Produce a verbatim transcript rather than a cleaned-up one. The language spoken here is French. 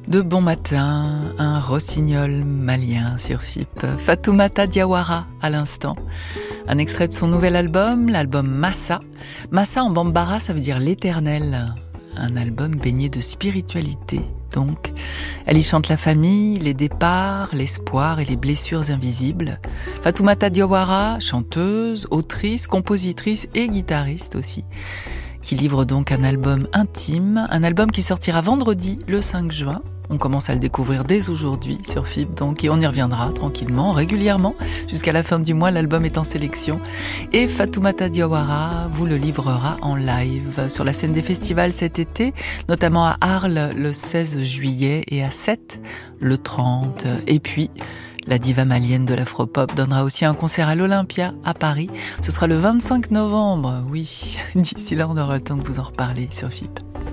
De bon matin, un rossignol malien sur F I P. Fatoumata Diawara à l'instant. Un extrait de son nouvel album, l'album Massa. Massa en bambara, ça veut dire l'éternel. Un album baigné de spiritualité, donc. Elle y chante la famille, les départs, l'espoir et les blessures invisibles. Fatoumata Diawara, chanteuse, autrice, compositrice et guitariste aussi, qui livre donc un album intime, un album qui sortira vendredi, le cinq juin. On commence à le découvrir dès aujourd'hui sur F I B, donc, et on y reviendra tranquillement, régulièrement, jusqu'à la fin du mois. L'album est en sélection. Et Fatoumata Diawara vous le livrera en live sur la scène des festivals cet été, notamment à Arles le seize juillet et à Sète le trente. Et puis, la diva malienne de l'afropop donnera aussi un concert à l'Olympia à Paris. Ce sera le vingt-cinq novembre, oui. D'ici là, on aura le temps de vous en reparler sur F I B.